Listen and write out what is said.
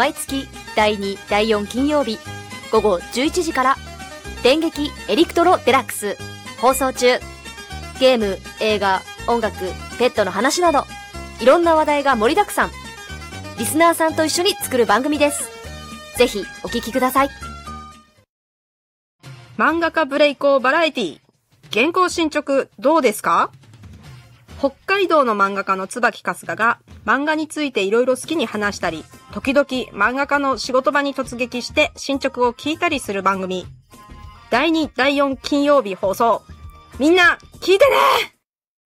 毎月第2、第4金曜日午後11時から電撃エリクトロデラックス放送中。ゲーム、映画、音楽、ペットの話などいろんな話題が盛りだくさん。リスナーさんと一緒に作る番組です。ぜひお聞きください。 漫画家ブレイコーバラエティ、原稿進捗どうですか？北海道の漫画家の椿春日が漫画についていろいろ好きに話したり、時々漫画家の仕事場に突撃して進捗を聞いたりする番組。第2、第4金曜日放送。みんな聞いてね！